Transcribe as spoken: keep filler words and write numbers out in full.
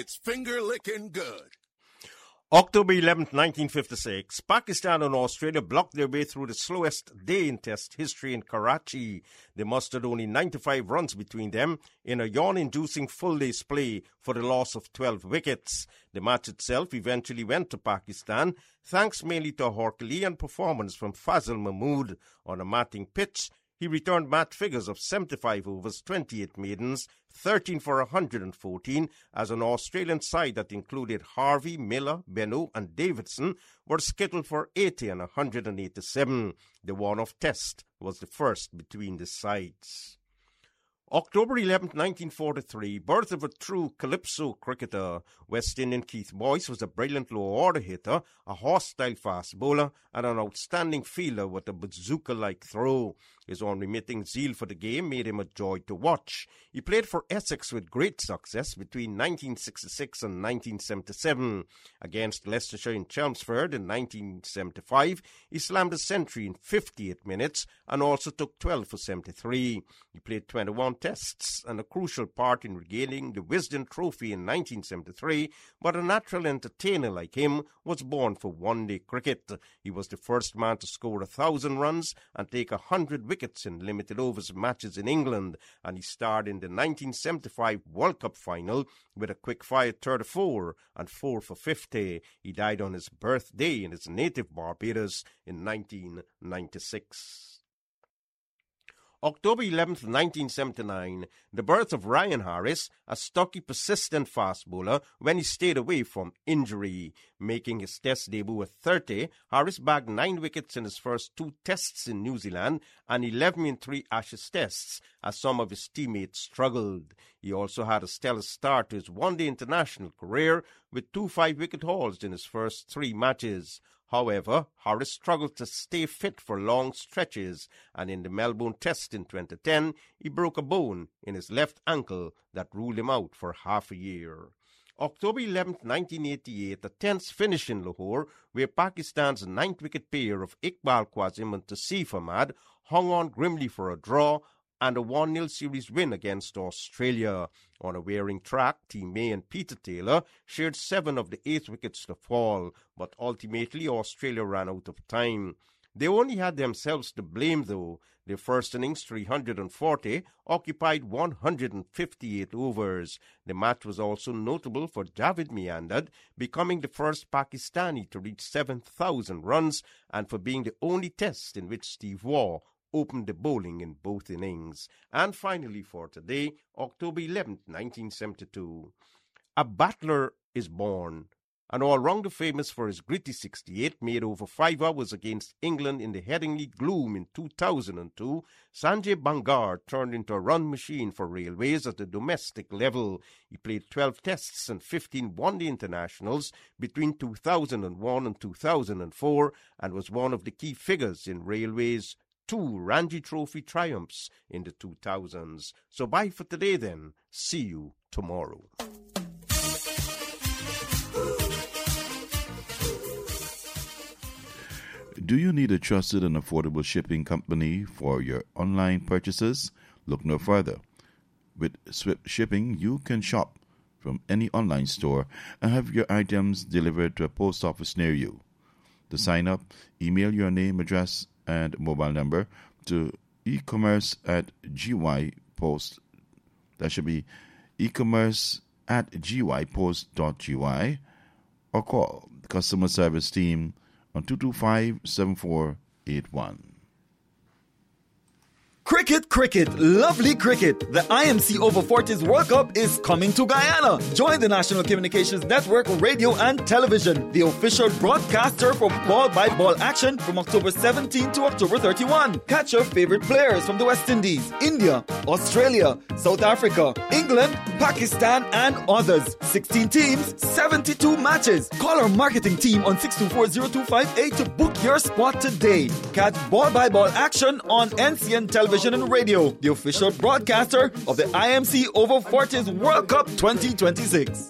It's finger-licking good. October eleventh, nineteen fifty-six, Pakistan and Australia blocked their way through the slowest day in Test history in Karachi. They mustered only ninety-five runs between them in a yawn-inducing full day's play for the loss of twelve wickets. The match itself eventually went to Pakistan, thanks mainly to a Herculean performance from Fazil Mahmood. On a matting pitch, he returned match figures of seventy-five overs, twenty-eight maidens, thirteen for one hundred fourteen, as an Australian side that included Harvey, Miller, Beno and Davidson were skittled for eighty and one hundred eighty-seven. The one-off test was the first between the sides. October eleventh, nineteen forty-three, birth of a true calypso cricketer. West Indian Keith Boyce was a brilliant low-order hitter, a hostile fast bowler, and an outstanding fielder with a bazooka-like throw. His unremitting zeal for the game made him a joy to watch. He played for Essex with great success between nineteen sixty-six and nineteen seventy-seven. Against Leicestershire in Chelmsford in nineteen seventy-five, he slammed a century in fifty-eight minutes and also took twelve for seventy-three. He played twenty-one tests and a crucial part in regaining the Wisden Trophy in nineteen seventy-three, but a natural entertainer like him was born for one-day cricket. He was the first man to score a thousand runs and take a hundred wickets in limited overs matches in England, and he starred in the nineteen seventy-five World Cup final with a quick-fire thirty-four and four for fifty. He died on his birthday in his native Barbados in nineteen ninety-six. October eleventh, nineteen seventy-nine, the birth of Ryan Harris, a stocky, persistent fast bowler when he stayed away from injury. Making his test debut at thirty, Harris bagged nine wickets in his first two tests in New Zealand and eleven in three Ashes tests, as some of his teammates struggled. He also had a stellar start to his one-day international career with two five-wicket hauls in his first three matches. However, Harris struggled to stay fit for long stretches, and in the Melbourne Test in twenty ten, he broke a bone in his left ankle that ruled him out for half a year. October eleventh, nineteen eighty-eight, a tense finish in Lahore, where Pakistan's ninth-wicket pair of Iqbal Qasim and Tasif Ahmad hung on grimly for a draw and a one nil series win against Australia. On a wearing track, Team May and Peter Taylor shared seven of the eight wickets to fall, but ultimately Australia ran out of time. They only had themselves to blame, though. Their first innings, three hundred forty, occupied one hundred fifty-eight overs. The match was also notable for Javed Miandad, becoming the first Pakistani to reach seven thousand runs, and for being the only test in which Steve Waugh opened the bowling in both innings. And finally for today, October eleventh, nineteen seventy-two, a battler is born. An all-rounder famous for his gritty sixty-eight made over five hours against England in the Headingley Gloom in two thousand two, Sanjay Bangar turned into a run machine for Railways at the domestic level. He played twelve tests and fifteen one-day internationals between two thousand one and two thousand four and was one of the key figures in Railways' two Ranji Trophy triumphs in the two thousands. So bye for today then. See you tomorrow. Do you need a trusted and affordable shipping company for your online purchases? Look no further. With Swift Shipping, you can shop from any online store and have your items delivered to a post office near you. To sign up, email your name, address, and mobile number to e-commerce at gypost. That should be e-commerce at gypost.gy, or call the customer service team on two two five, seven four eight one. Cricket, cricket, lovely cricket. The I M C Over forties World Cup is coming to Guyana. Join the National Communications Network Radio and Television, the official broadcaster for ball-by-ball action from October seventeenth to October thirty-first. Catch your favorite players from the West Indies, India, Australia, South Africa, England, Pakistan, and others. sixteen teams, seventy-two matches. Call our marketing team on six two four, zero two five eight to book your spot today. Catch ball-by-ball action on N C N Television and Radio, the official broadcaster of the I M C Over forties World Cup twenty twenty-six.